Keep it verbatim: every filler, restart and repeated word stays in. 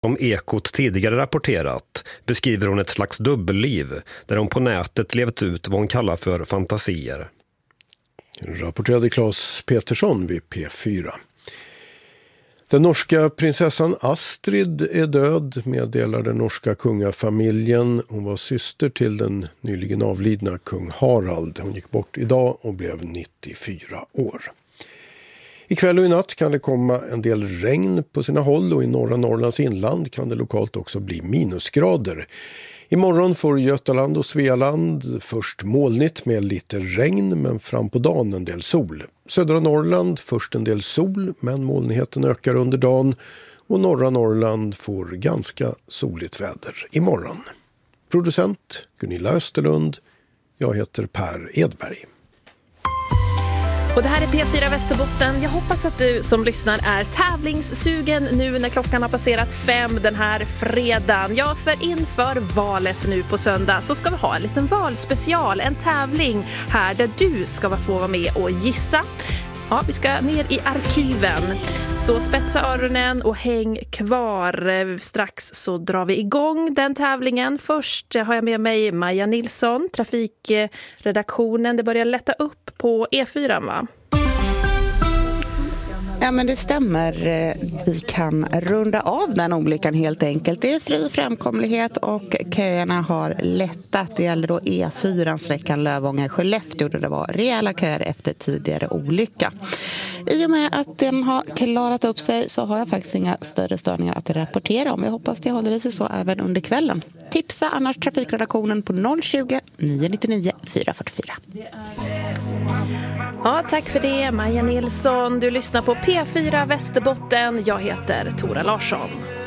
Som Ekot tidigare rapporterat beskriver hon ett slags dubbelliv där hon på nätet levt ut vad hon kallar för fantasier. Rapporterade Claes Petersson vid P fyra. Den norska prinsessan Astrid är död, meddelar den norska kungafamiljen. Hon var syster till den nyligen avlidna kung Harald. Hon gick bort idag och blev nittiofyra år. Ikväll och i natt kan det komma en del regn på sina håll och i norra Norrlands inland kan det lokalt också bli minusgrader. Imorgon får Götaland och Svealand först molnigt med lite regn men fram på dagen en del sol. Södra Norrland först en del sol men molnigheten ökar under dagen och norra Norrland får ganska soligt väder imorgon. Producent Gunilla Österlund, jag heter Per Edberg. Och det här är P fyra Västerbotten. Jag hoppas att du som lyssnar är tävlingssugen nu när klockan har passerat fem den här fredagen. Ja, för inför valet nu på söndag så ska vi ha en liten valspecial, en tävling här där du ska få vara med och gissa. Ja, vi ska ner i arkiven. Så spetsa öronen och häng kvar. Strax så drar vi igång den tävlingen. Först har jag med mig Maja Nilsson, trafikredaktionen. Det börjar lätta upp på E fyra, va? Ja, men det stämmer. Vi kan runda av den olyckan helt enkelt. Det är fri framkomlighet och köerna har lättat. Det gäller då E fyra, sträckan Lövånger-Skellefteå där det var rejäla köer efter tidigare olycka. I och med att den har klarat upp sig så har jag faktiskt inga större störningar att rapportera om. Jag hoppas det håller i sig så även under kvällen. Tipsa annars trafikredaktionen på noll tjugo, nio nittionio, fyra fyrtiofyra. Ja, tack för det Maja Nilsson. Du lyssnar på P fyra Västerbotten. Jag heter Tora Larsson.